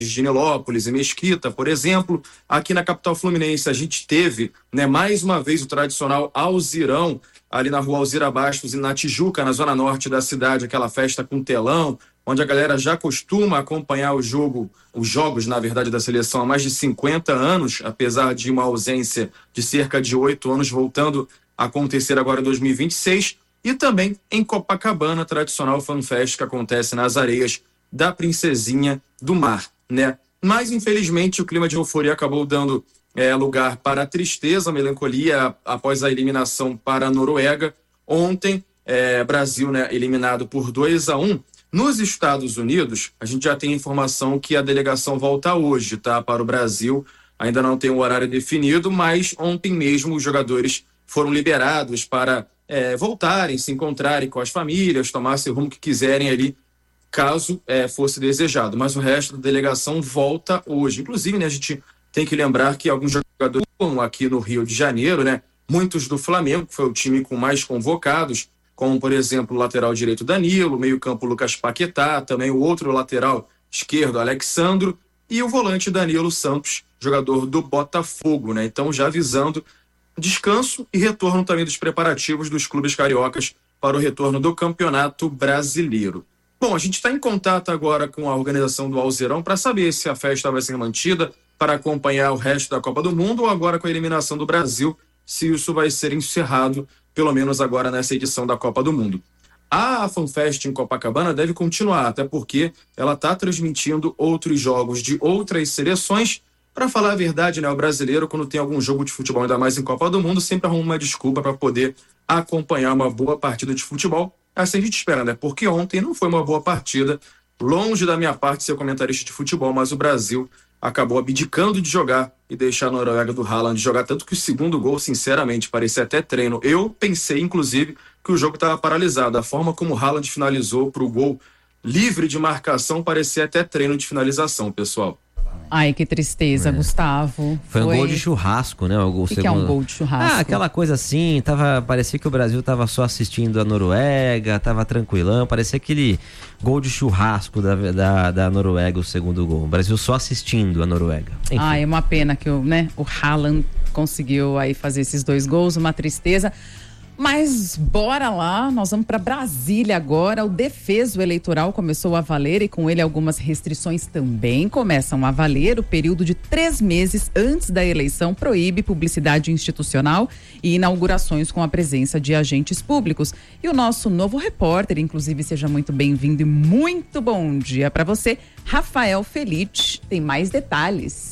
de Nilópolis e Mesquita, por exemplo. Aqui na capital fluminense a gente teve, né, mais uma vez o tradicional Alzirão, ali na rua Alzira Bastos e na Tijuca, na zona norte da cidade, aquela festa com telão, onde a galera já costuma acompanhar os jogos, na verdade, da seleção há mais de 50 anos, apesar de uma ausência de cerca de 8 anos, voltando a acontecer agora em 2026. E também em Copacabana, a tradicional fanfest que acontece nas areias da Princesinha do Mar, né? Mas, infelizmente, o clima de euforia acabou dando lugar para a tristeza, a melancolia após a eliminação para a Noruega. Ontem, Brasil, né, eliminado por 2-1. Nos Estados Unidos, a gente já tem informação que a delegação volta hoje, tá, para o Brasil. Ainda não tem um horário definido, mas ontem mesmo os jogadores foram liberados para voltarem, se encontrarem com as famílias, tomassem o rumo que quiserem ali, caso fosse desejado. Mas o resto da delegação volta hoje. Inclusive, né, a gente tem que lembrar que alguns jogadores aqui no Rio de Janeiro, né, muitos do Flamengo, que foi o time com mais convocados, como, por exemplo, o lateral direito Danilo, meio-campo Lucas Paquetá, também o outro lateral esquerdo Alexandro e o volante Danilo Santos, jogador do Botafogo, né? Então, já avisando descanso e retorno também dos preparativos dos clubes cariocas para o retorno do Campeonato Brasileiro. Bom, a gente está em contato agora com a organização do Alzirão para saber se a festa vai ser mantida para acompanhar o resto da Copa do Mundo ou agora com a eliminação do Brasil, se isso vai ser encerrado, pelo menos agora nessa edição da Copa do Mundo. A FanFest em Copacabana deve continuar, até porque ela está transmitindo outros jogos de outras seleções. Para falar a verdade, né, o brasileiro, quando tem algum jogo de futebol, ainda mais em Copa do Mundo, sempre arruma uma desculpa para poder acompanhar uma boa partida de futebol. Assim a gente espera, né? Porque ontem não foi uma boa partida, longe da minha parte ser comentarista de futebol, mas o Brasil acabou abdicando de jogar e deixar a Noruega do Haaland jogar, tanto que o segundo gol, sinceramente, parecia até treino. Eu pensei, inclusive, que o jogo estava paralisado. A forma como o Haaland finalizou para o gol livre de marcação parecia até treino de finalização, pessoal. Ai, que tristeza, Gustavo. Foi um gol de churrasco, né? O que é um gol de churrasco? Aquela coisa assim, parecia que o Brasil tava só assistindo a Noruega, tava tranquilão, parecia aquele gol de churrasco da Noruega, o segundo gol. O Brasil só assistindo a Noruega. Enfim. É uma pena que o Haaland conseguiu aí fazer esses 2 gols, uma tristeza. Mas bora lá, nós vamos para Brasília agora. O defeso eleitoral começou a valer e com ele algumas restrições também começam a valer. O período de 3 meses antes da eleição proíbe publicidade institucional e inaugurações com a presença de agentes públicos. E o nosso novo repórter, inclusive, seja muito bem-vindo e muito bom dia para você, Rafael Felite, tem mais detalhes.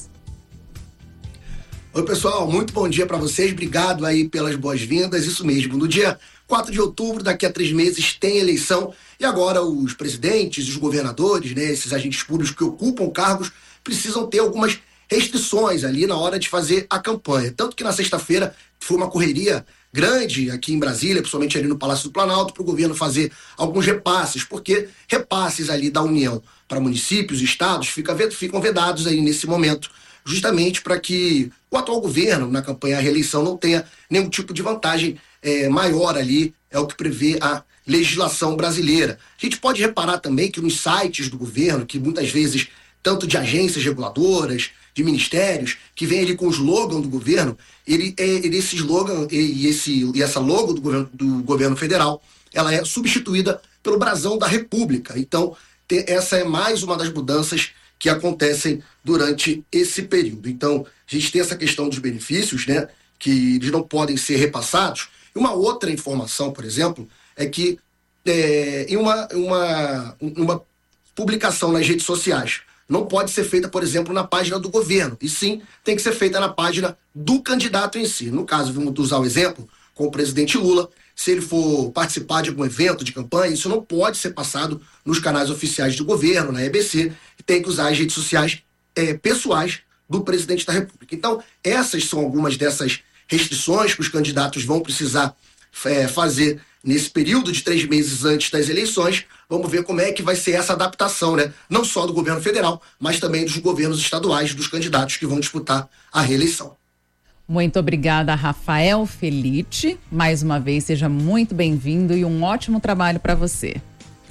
Oi, pessoal, muito bom dia para vocês, obrigado aí pelas boas-vindas, isso mesmo, no dia 4 de outubro, daqui a 3 meses, tem eleição e agora os presidentes, os governadores, né, esses agentes públicos que ocupam cargos, precisam ter algumas restrições ali na hora de fazer a campanha, tanto que na sexta-feira foi uma correria grande aqui em Brasília, principalmente ali no Palácio do Planalto, para o governo fazer alguns repasses, porque repasses ali da União para municípios e estados ficam vedados aí nesse momento, justamente para que o atual governo, na campanha à reeleição, não tenha nenhum tipo de vantagem maior ali, é o que prevê a legislação brasileira. A gente pode reparar também que nos sites do governo, que muitas vezes, tanto de agências reguladoras, de ministérios, que vem ali com o slogan do governo, esse slogan e essa logo do governo federal, ela é substituída pelo brasão da República. Então, essa é mais uma das mudanças que acontecem durante esse período. Então, a gente tem essa questão dos benefícios, né, que eles não podem ser repassados. E uma outra informação, por exemplo, é que em uma publicação nas redes sociais não pode ser feita, por exemplo, na página do governo, e sim tem que ser feita na página do candidato em si. No caso, vamos usar o exemplo com o presidente Lula. Se ele for participar de algum evento de campanha, isso não pode ser passado nos canais oficiais do governo, na EBC, e tem que usar as redes sociais pessoais do presidente da República. Então, essas são algumas dessas restrições que os candidatos vão precisar fazer nesse período de 3 meses antes das eleições. Vamos ver como é que vai ser essa adaptação, né? Não só do governo federal, mas também dos governos estaduais, dos candidatos que vão disputar a reeleição. Muito obrigada, Rafael Felite. Mais uma vez, seja muito bem-vindo e um ótimo trabalho para você.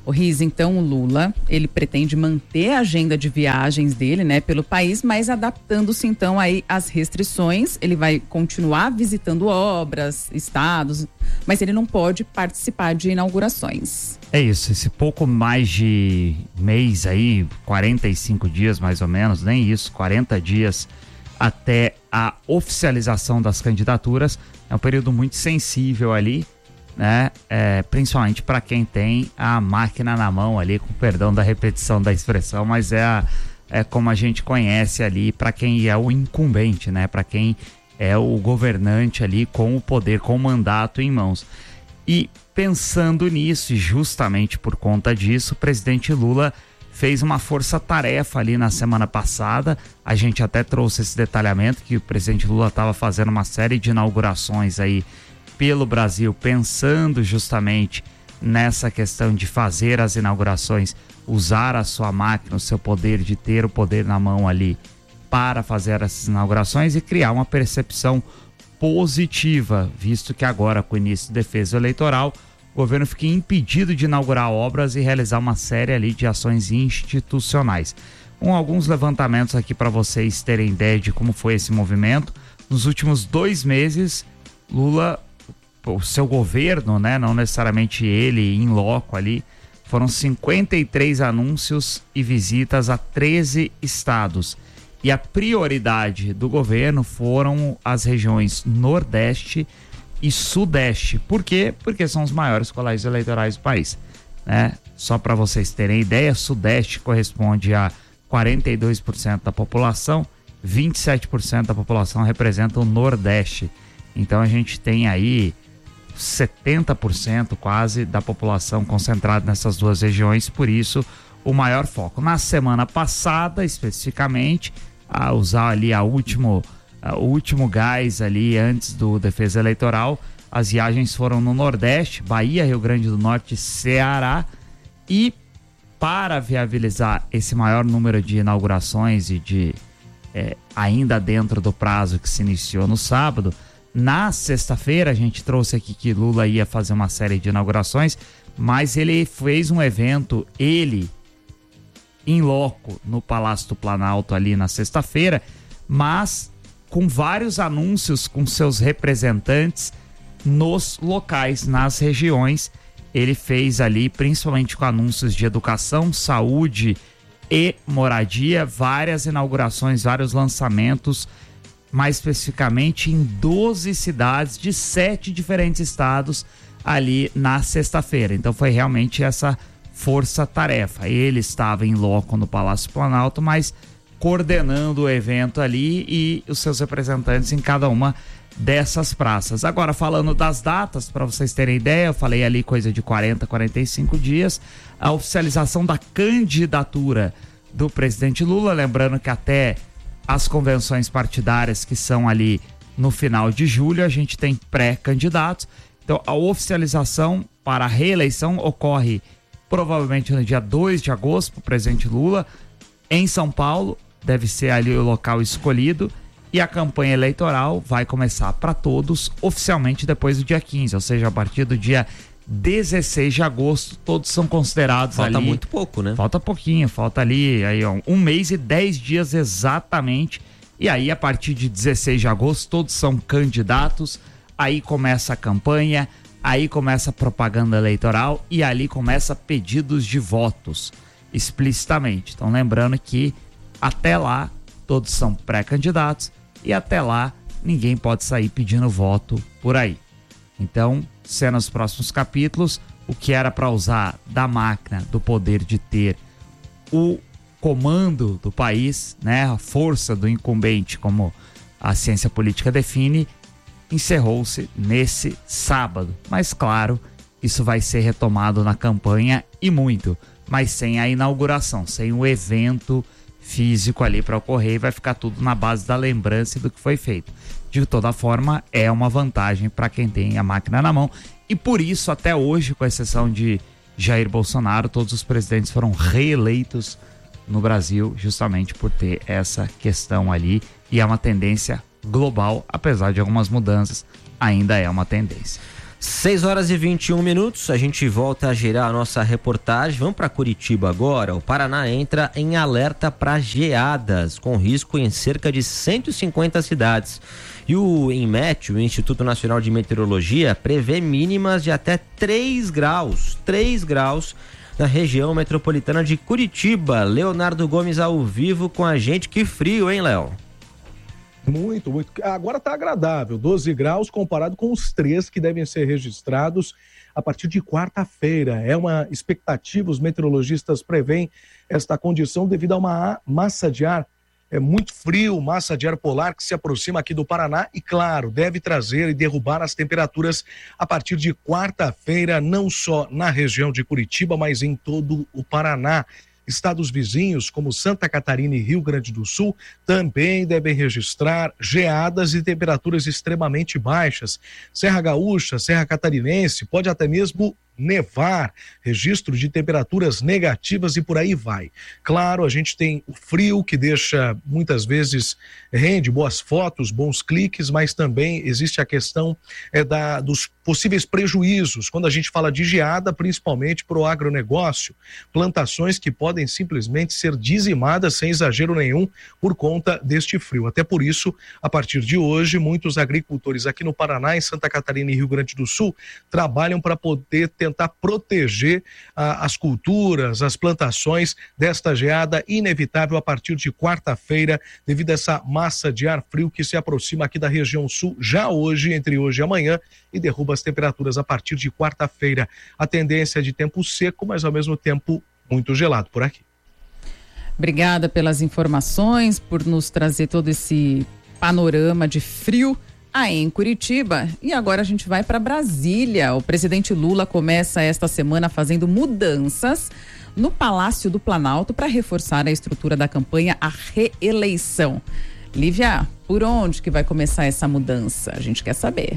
O Riz, então o Lula, ele pretende manter a agenda de viagens dele, né, pelo país, mas adaptando-se então aí às restrições. Ele vai continuar visitando obras, estados, mas ele não pode participar de inaugurações. É isso, esse pouco mais de mês aí, 45 dias mais ou menos, nem isso, 40 dias até a oficialização das candidaturas, é um período muito sensível ali, né? Principalmente para quem tem a máquina na mão ali, com perdão da repetição da expressão, mas é como a gente conhece ali, para quem é o incumbente, né? Para quem é o governante ali com o poder, com o mandato em mãos. E pensando nisso, e justamente por conta disso, o presidente Lula fez uma força-tarefa ali na semana passada. A gente até trouxe esse detalhamento que o presidente Lula estava fazendo uma série de inaugurações aí pelo Brasil, pensando justamente nessa questão de fazer as inaugurações, usar a sua máquina, o seu poder de ter o poder na mão ali para fazer essas inaugurações e criar uma percepção positiva, visto que agora, com o início do defeso eleitoral, o governo fica impedido de inaugurar obras e realizar uma série ali de ações institucionais. Com alguns levantamentos aqui para vocês terem ideia de como foi esse movimento. Nos últimos 2 meses, Lula, o seu governo, né, não necessariamente ele em loco ali, foram 53 anúncios e visitas a 13 estados. E a prioridade do governo foram as regiões Nordeste e Sudeste. Por quê? Porque são os maiores colégios eleitorais do país, né? Só para vocês terem ideia, Sudeste corresponde a 42% da população, 27% da população representa o Nordeste. Então a gente tem aí 70% quase da população concentrada nessas duas regiões, por isso o maior foco. Na semana passada, especificamente, a usar ali o último gás ali antes do defesa eleitoral, as viagens foram no Nordeste, Bahia, Rio Grande do Norte, Ceará, e para viabilizar esse maior número de inaugurações e de ainda dentro do prazo que se iniciou no sábado, na sexta-feira a gente trouxe aqui que Lula ia fazer uma série de inaugurações, mas ele fez um evento, ele em loco no Palácio do Planalto ali na sexta-feira, mas com vários anúncios com seus representantes nos locais, nas regiões. Ele fez ali, principalmente com anúncios de educação, saúde e moradia, várias inaugurações, vários lançamentos, mais especificamente em 12 cidades de 7 diferentes estados ali na sexta-feira. Então foi realmente essa força-tarefa. Ele estava em loco no Palácio Planalto, mas coordenando o evento ali e os seus representantes em cada uma dessas praças. Agora, falando das datas, para vocês terem ideia, eu falei ali coisa de 40, 45 dias, a oficialização da candidatura do presidente Lula, lembrando que até as convenções partidárias que são ali no final de julho, a gente tem pré-candidatos. Então, a oficialização para a reeleição ocorre provavelmente no dia 2 de agosto para o presidente Lula, em São Paulo, deve ser ali o local escolhido, e a campanha eleitoral vai começar para todos oficialmente depois do dia 15, ou seja, a partir do dia 16 de agosto, todos são considerados ali. Falta muito pouco, né? Falta pouquinho, falta ali aí, 1 mês e 10 dias exatamente, e aí a partir de 16 de agosto todos são candidatos, aí começa a campanha, aí começa a propaganda eleitoral e ali começa pedidos de votos explicitamente. Então lembrando que até lá todos são pré-candidatos e até lá ninguém pode sair pedindo voto por aí. Então, sendo os próximos capítulos, o que era para usar da máquina, do poder de ter o comando do país, né, a força do incumbente, como a ciência política define, encerrou-se nesse sábado. Mas claro, isso vai ser retomado na campanha e muito, mas sem a inauguração, sem o evento físico ali para ocorrer, vai ficar tudo na base da lembrança do que foi feito. De toda forma, é uma vantagem para quem tem a máquina na mão, e por isso até hoje, com exceção de Jair Bolsonaro, todos os presidentes foram reeleitos no Brasil, justamente por ter essa questão ali, e é uma tendência global, apesar de algumas mudanças, ainda é uma tendência. 6h21, a gente volta a girar a nossa reportagem. Vamos para Curitiba agora. O Paraná entra em alerta para geadas, com risco em cerca de 150 cidades. E o INMET, o Instituto Nacional de Meteorologia, prevê mínimas de até 3 graus na região metropolitana de Curitiba. Leonardo Gomes ao vivo com a gente. Que frio, hein, Léo? Muito. Agora está agradável, 12 graus comparado com os 3 que devem ser registrados a partir de quarta-feira. É uma expectativa, os meteorologistas preveem esta condição devido a uma massa de ar muito frio, massa de ar polar que se aproxima aqui do Paraná e, claro, deve trazer e derrubar as temperaturas a partir de quarta-feira, não só na região de Curitiba, mas em todo o Paraná. Estados vizinhos, como Santa Catarina e Rio Grande do Sul, também devem registrar geadas e temperaturas extremamente baixas. Serra Gaúcha, Serra Catarinense, pode até mesmo nevar, registro de temperaturas negativas e por aí vai. Claro, a gente tem o frio que deixa, muitas vezes, rende boas fotos, bons cliques, mas também existe a questão dos possíveis prejuízos, quando a gente fala de geada, principalmente para o agronegócio, plantações que podem simplesmente ser dizimadas sem exagero nenhum por conta deste frio. Até por isso, a partir de hoje, muitos agricultores aqui no Paraná, em Santa Catarina e Rio Grande do Sul, trabalham para poder tentar proteger as culturas, as plantações desta geada inevitável a partir de quarta-feira, devido a essa massa de ar frio que se aproxima aqui da região sul já hoje, entre hoje e amanhã, e derruba as temperaturas a partir de quarta-feira. A tendência é de tempo seco, mas ao mesmo tempo muito gelado por aqui. Obrigada pelas informações, por nos trazer todo esse panorama de frio aí em Curitiba. E agora a gente vai para Brasília. O presidente Lula começa esta semana fazendo mudanças no Palácio do Planalto para reforçar a estrutura da campanha à reeleição. Lívia, por onde que vai começar essa mudança? A gente quer saber.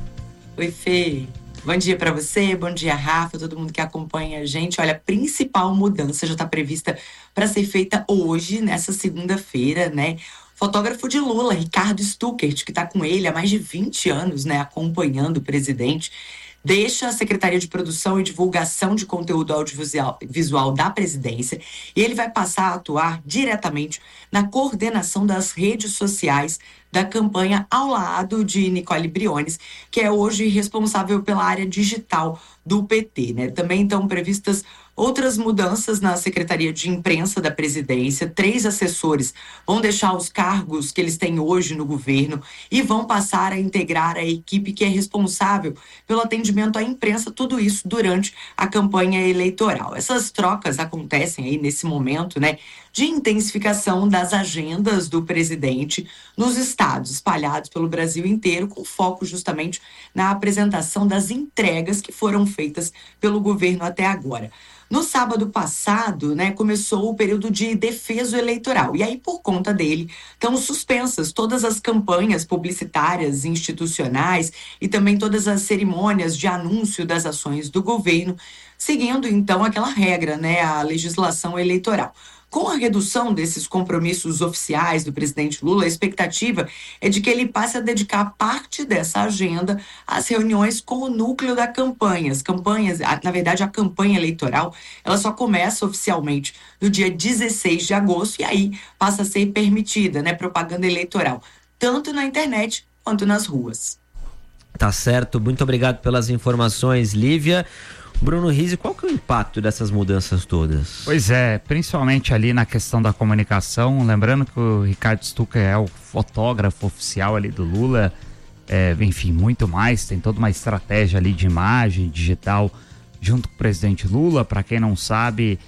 Oi, Fê. Bom dia para você, bom dia, Rafa, todo mundo que acompanha a gente. Olha, a principal mudança já está prevista para ser feita hoje, nessa segunda-feira, né? Fotógrafo de Lula, Ricardo Stuckert, que está com ele há mais de 20 anos, né, acompanhando o presidente, deixa a Secretaria de Produção e Divulgação de Conteúdo Audiovisual da Presidência e ele vai passar a atuar diretamente na coordenação das redes sociais da campanha ao lado de Nicole Briones, que é hoje responsável pela área digital do PT, né? Também estão previstas outras mudanças na Secretaria de Imprensa da Presidência. 3 assessores vão deixar os cargos que eles têm hoje no governo e vão passar a integrar a equipe que é responsável pelo atendimento à imprensa, tudo isso durante a campanha eleitoral. Essas trocas acontecem aí nesse momento, né, de intensificação das agendas do presidente nos estados espalhados pelo Brasil inteiro, com foco justamente na apresentação das entregas que foram feitas pelo governo até agora. No sábado passado, né, começou o período de defeso eleitoral. E aí, por conta dele, estão suspensas todas as campanhas publicitárias institucionais e também todas as cerimônias de anúncio das ações do governo, seguindo, então, aquela regra, né, a legislação eleitoral. Com a redução desses compromissos oficiais do presidente Lula, a expectativa é de que ele passe a dedicar parte dessa agenda às reuniões com o núcleo da campanha. As campanhas, na verdade, a campanha eleitoral, ela só começa oficialmente no dia 16 de agosto e aí passa a ser permitida, né, propaganda eleitoral, tanto na internet quanto nas ruas. Tá certo, muito obrigado pelas informações, Lívia. Bruno Rizzi, qual que é o impacto dessas mudanças todas? Pois é, principalmente ali na questão da comunicação, lembrando que o Ricardo Stuckert é o fotógrafo oficial ali do Lula, enfim, muito mais, tem toda uma estratégia ali de imagem digital junto com o presidente Lula. Para quem não sabe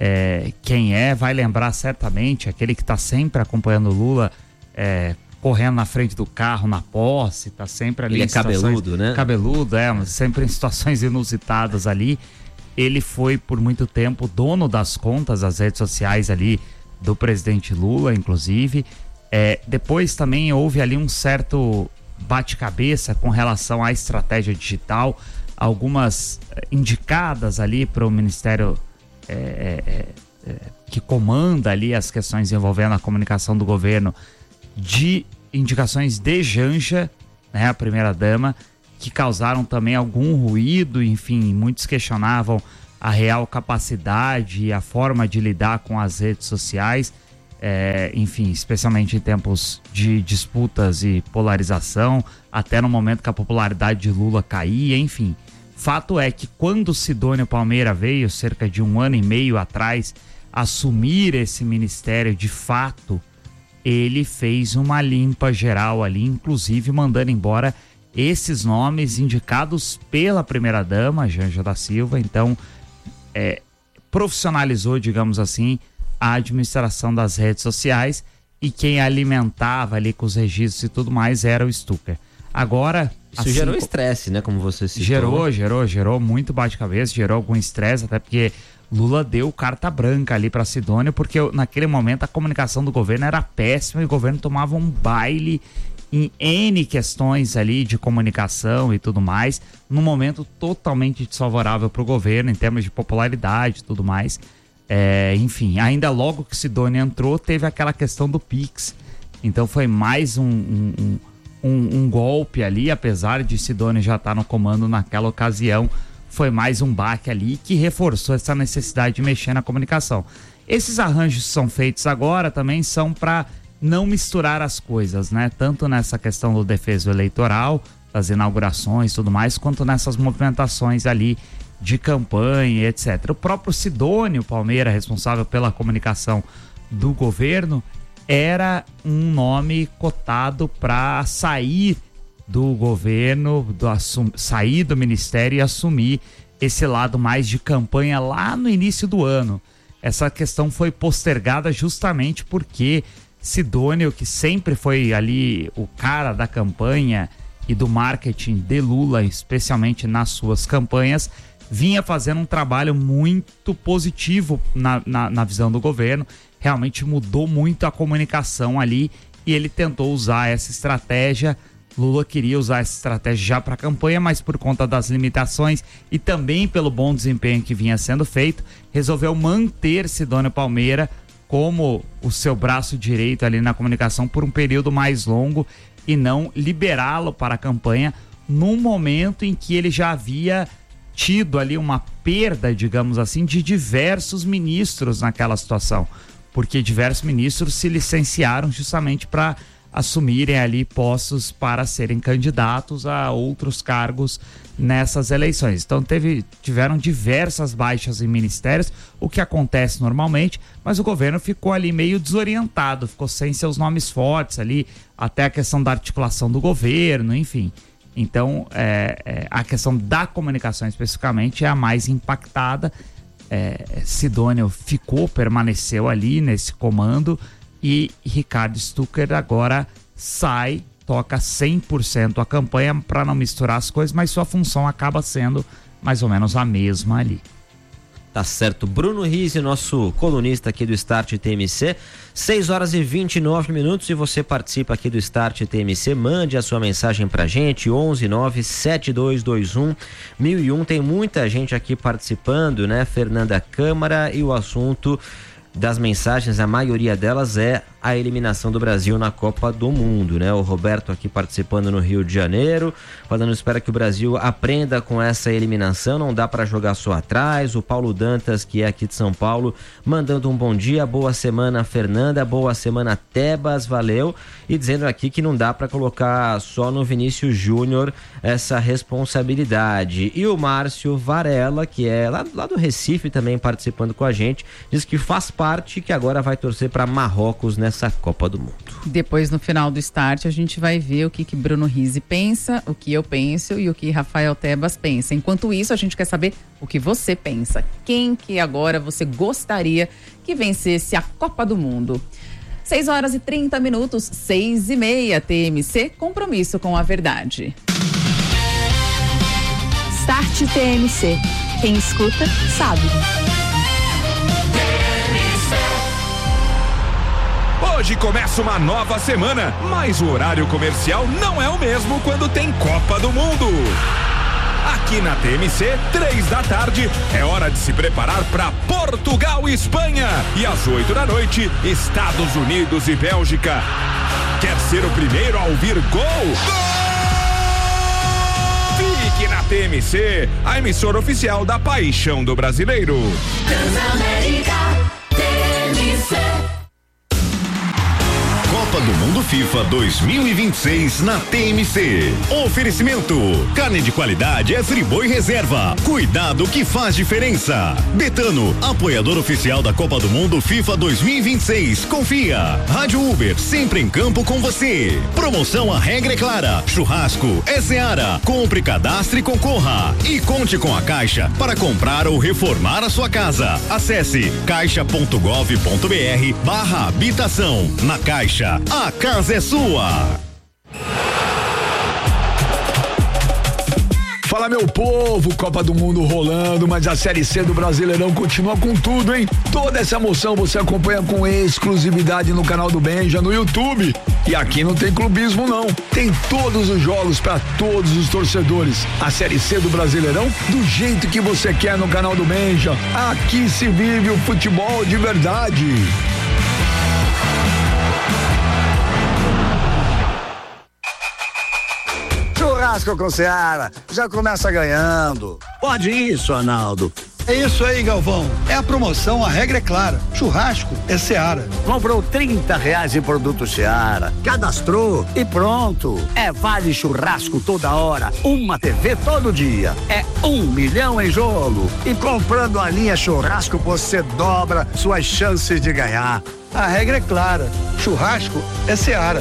quem vai lembrar certamente, aquele que está sempre acompanhando o Lula, correndo na frente do carro, na posse, tá sempre ali. Ele é cabeludo, né? Cabeludo, mas sempre em situações inusitadas ali. Ele foi, por muito tempo, dono das contas, das redes sociais ali do presidente Lula, inclusive. Depois também houve ali um certo bate-cabeça com relação à estratégia digital, algumas indicadas ali para o Ministério que comanda ali as questões envolvendo a comunicação do governo, de indicações de Janja, né, a primeira-dama, que causaram também algum ruído, enfim, muitos questionavam a real capacidade e a forma de lidar com as redes sociais, enfim, especialmente em tempos de disputas e polarização, até no momento que a popularidade de Lula caía, enfim. Fato é que quando Sidônio Palmeira veio, cerca de 1 ano e meio atrás, assumir esse ministério de fato, ele fez uma limpa geral ali, inclusive mandando embora esses nomes indicados pela primeira-dama, Janja da Silva. Então, profissionalizou, digamos assim, a administração das redes sociais, e quem alimentava ali com os registros e tudo mais era o Stucker. Agora... Isso assim, gerou estresse, né? Como você citou. Gerou muito bate-cabeça, gerou algum estresse, até porque Lula deu carta branca ali para Sidônio, porque naquele momento a comunicação do governo era péssima e o governo tomava um baile em N questões ali de comunicação e tudo mais, num momento totalmente desfavorável para o governo em termos de popularidade e tudo mais. Enfim, ainda logo que Sidônio entrou, teve aquela questão do Pix. Então foi mais um golpe ali, apesar de Sidônio já estar no comando naquela ocasião, foi mais um baque ali que reforçou essa necessidade de mexer na comunicação. Esses arranjos que são feitos agora também são para não misturar as coisas, né? Tanto nessa questão do defeso eleitoral, das inaugurações e tudo mais, quanto nessas movimentações ali de campanha, etc. O próprio Sidônio Palmeira, responsável pela comunicação do governo, era um nome cotado para sair do governo, sair do ministério e assumir esse lado mais de campanha lá no início do ano. Essa questão foi postergada justamente porque Sidônio, que sempre foi ali o cara da campanha e do marketing de Lula, especialmente nas suas campanhas, vinha fazendo um trabalho muito positivo na visão do governo. Realmente mudou muito a comunicação ali e ele tentou usar essa estratégia. Lula queria usar essa estratégia já para a campanha, mas por conta das limitações e também pelo bom desempenho que vinha sendo feito, resolveu manter Sidônio Palmeira como o seu braço direito ali na comunicação por um período mais longo e não liberá-lo para a campanha num momento em que ele já havia tido ali uma perda, digamos assim, de diversos ministros naquela situação, porque diversos ministros se licenciaram justamente para assumirem ali postos para serem candidatos a outros cargos nessas eleições. Então tiveram diversas baixas em ministérios, o que acontece normalmente, mas o governo ficou ali meio desorientado, ficou sem seus nomes fortes ali, até a questão da articulação do governo, enfim. Então, a questão da comunicação especificamente é a mais impactada. Sidônio permaneceu ali nesse comando e Ricardo Stucker agora sai, toca 100% a campanha para não misturar as coisas, mas sua função acaba sendo mais ou menos a mesma ali. Tá certo. Bruno Rizzi, nosso colunista aqui do Start TMC, 6h29. Se você participa aqui do Start TMC, mande a sua mensagem pra gente, 11-97221-1001. Tem muita gente aqui participando, né? Fernanda Câmara, e o assunto das mensagens, a maioria delas é a eliminação do Brasil na Copa do Mundo, né? O Roberto aqui participando no Rio de Janeiro, falando, espera que o Brasil aprenda com essa eliminação, não dá para jogar só atrás. O Paulo Dantas, que é aqui de São Paulo, mandando um bom dia, boa semana Fernanda, boa semana Tebas, valeu, e dizendo aqui que não dá para colocar só no Vinícius Júnior essa responsabilidade. E o Márcio Varela, que é lá do Recife também participando com a gente, diz que faz parte, que agora vai torcer para Marrocos nessa Copa do Mundo. Depois, no final do Start, a gente vai ver o que Bruno Rizzi pensa, o que eu penso e o que Rafael Tebas pensa. Enquanto isso, a gente quer saber o que você pensa. Quem que agora você gostaria que vencesse a Copa do Mundo? 6h30, 6h30, TMC, compromisso com a verdade. Start TMC. Quem escuta, sabe. Hoje começa uma nova semana, mas o horário comercial não é o mesmo quando tem Copa do Mundo. Aqui na TMC, 3h, é hora de se preparar para Portugal e Espanha. E às 8h, Estados Unidos e Bélgica. Quer ser o primeiro a ouvir gol? Gol! Aqui na TMC, a emissora oficial da paixão do brasileiro. Transamérica TMC. Copa do Mundo FIFA 2026 na TMC. Oferecimento: carne de qualidade é Friboi Reserva. Cuidado que faz diferença. Betano, apoiador oficial da Copa do Mundo FIFA 2026. Confia. Rádio Uber, sempre em campo com você. Promoção A Regra é Clara. Churrasco é Seara. Compre, cadastre e concorra. E conte com a Caixa para comprar ou reformar a sua casa. Acesse caixa.gov.br/habitação. Na Caixa, a casa é sua. Fala, meu povo, Copa do Mundo rolando, mas a Série C do Brasileirão continua com tudo, hein? Toda essa emoção você acompanha com exclusividade no canal do Benja no YouTube. E aqui não tem clubismo não, tem todos os jogos para todos os torcedores. A Série C do Brasileirão do jeito que você quer no canal do Benja. Aqui se vive o futebol de verdade. Churrasco com Seara, já começa ganhando. Pode isso, Arnaldo. É isso aí, Galvão. É a promoção, a regra é clara. Churrasco é Seara. Comprou R$30 em produto Seara, cadastrou e pronto. É vale churrasco toda hora, uma TV todo dia. É 1 milhão em jogo. E comprando a linha churrasco, você dobra suas chances de ganhar. A regra é clara. Churrasco é Seara.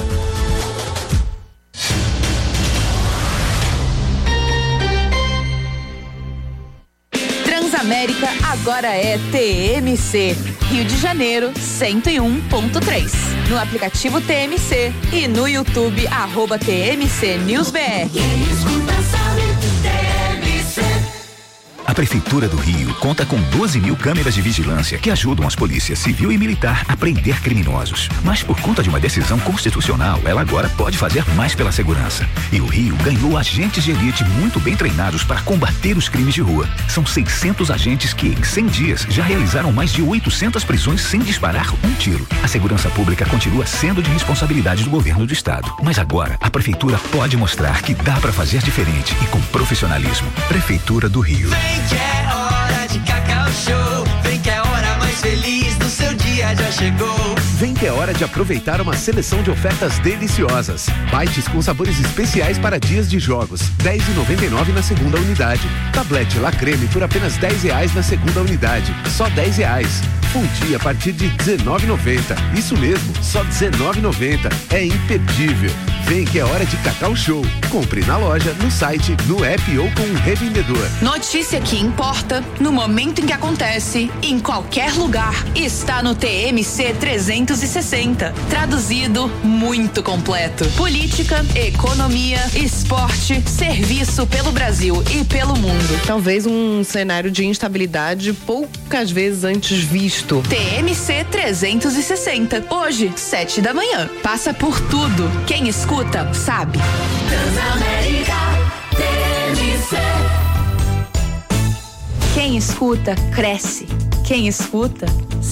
Transamérica agora é TMC. Rio de Janeiro, 101.3. No aplicativo TMC e no YouTube, @TMC News BR. Quem escuta sabe, TMC. A Prefeitura do Rio conta com 12.000 câmeras de vigilância que ajudam as polícias civil e militar a prender criminosos. Mas por conta de uma decisão constitucional, ela agora pode fazer mais pela segurança. E o Rio ganhou agentes de elite muito bem treinados para combater os crimes de rua. São 600 agentes que, em 100 dias, já realizaram mais de 800 prisões sem disparar um tiro. A segurança pública continua sendo de responsabilidade do governo do estado. Mas agora, a Prefeitura pode mostrar que dá para fazer diferente e com profissionalismo. Prefeitura do Rio. Vem que é hora de Cacau Show. Vem que é a hora mais feliz do seu dia já chegou. Vem que é hora de aproveitar uma seleção de ofertas deliciosas. Bites com sabores especiais para dias de jogos. R$10,99 na segunda unidade. Tablete La Creme por apenas R$10 na segunda unidade. Só R$10. Fundi a partir de R$19,90. Isso mesmo, só R$19,90. É imperdível. Vem que é hora de Cacau Show. Compre na loja, no site, no app ou com um revendedor. Notícia que importa, no momento em que acontece, em qualquer lugar, está no TMC 360. Traduzido, muito completo. Política, economia, esporte, serviço pelo Brasil e pelo mundo. Talvez um cenário de instabilidade poucas vezes antes visto. TMC 360. Hoje, 7 da manhã. Passa por tudo. Quem escuta, sabe. Transamérica TMC. Quem escuta, cresce. Quem escuta,